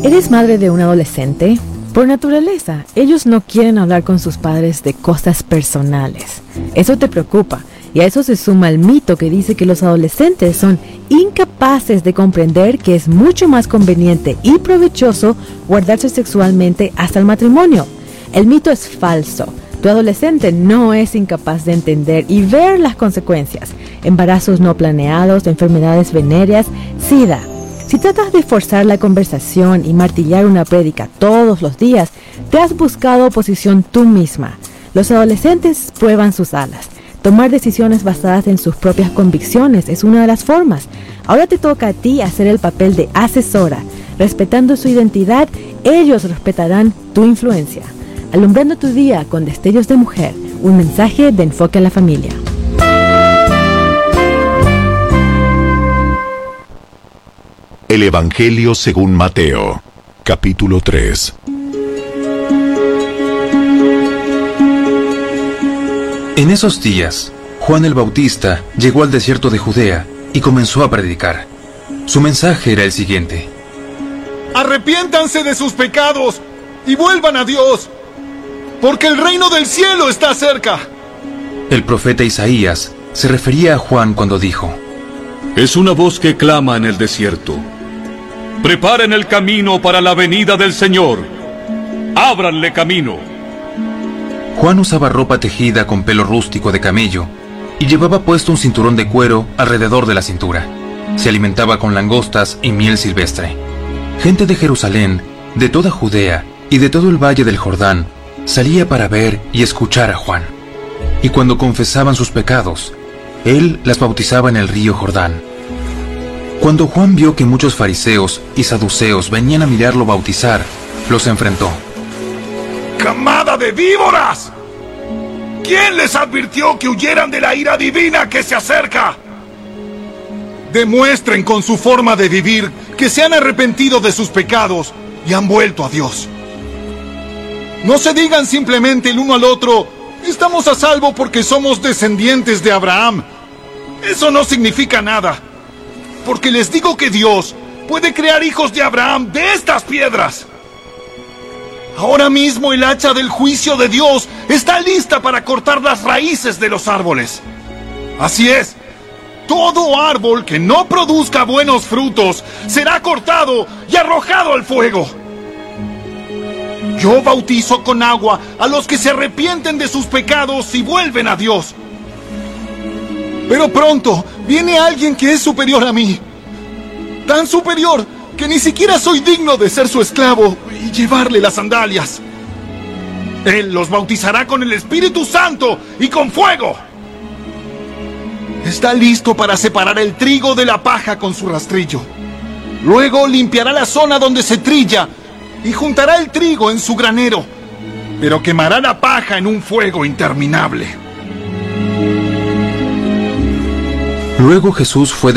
¿Eres madre de un adolescente? Por naturaleza, ellos no quieren hablar con sus padres de cosas personales. Eso te preocupa, y a eso se suma el mito que dice que los adolescentes son incapaces de comprender que es mucho más conveniente y provechoso guardarse sexualmente hasta el matrimonio. El mito es falso. Tu adolescente no es incapaz de entender y ver las consecuencias: embarazos no planeados, enfermedades venéreas, SIDA. Si tratas de forzar la conversación y martillar una prédica todos los días, te has buscado oposición tú misma. Los adolescentes prueban sus alas. Tomar decisiones basadas en sus propias convicciones es una de las formas. Ahora te toca a ti hacer el papel de asesora. Respetando su identidad, ellos respetarán tu influencia. Alumbrando tu día con destellos de mujer, un mensaje de Enfoque a la Familia. El Evangelio según Mateo, capítulo 3. En esos días, Juan el Bautista llegó al desierto de Judea y comenzó a predicar. Su mensaje era el siguiente: Arrepiéntanse de sus pecados y vuelvan a Dios, porque el reino del cielo está cerca. El profeta Isaías se refería a Juan cuando dijo: Es una voz que clama en el desierto: preparen el camino para la venida del Señor, ábranle camino. Juan usaba ropa tejida con pelo rústico de camello y llevaba puesto un cinturón de cuero alrededor de la cintura. Se alimentaba con langostas y miel silvestre. Gente de Jerusalén, de toda Judea y de todo el valle del Jordán salía para ver y escuchar a Juan. Y cuando confesaban sus pecados, él las bautizaba en el río Jordán. Cuando Juan vio que muchos fariseos y saduceos venían a mirarlo bautizar, los enfrentó. ¡Camada de víboras! ¿Quién les advirtió que huyeran de la ira divina que se acerca? Demuestren con su forma de vivir que se han arrepentido de sus pecados y han vuelto a Dios. No se digan simplemente el uno al otro: estamos a salvo porque somos descendientes de Abraham. Eso no significa nada, porque les digo que Dios puede crear hijos de Abraham de estas piedras. Ahora mismo el hacha del juicio de Dios está lista para cortar las raíces de los árboles. Así es, todo árbol que no produzca buenos frutos será cortado y arrojado al fuego. Yo bautizo con agua a los que se arrepienten de sus pecados y vuelven a Dios. Pero pronto viene alguien que es superior a mí. Tan superior que ni siquiera soy digno de ser su esclavo y llevarle las sandalias. Él los bautizará con el Espíritu Santo y con fuego. Está listo para separar el trigo de la paja con su rastrillo. Luego limpiará la zona donde se trilla y juntará el trigo en su granero, pero quemará la paja en un fuego interminable. Luego Jesús fue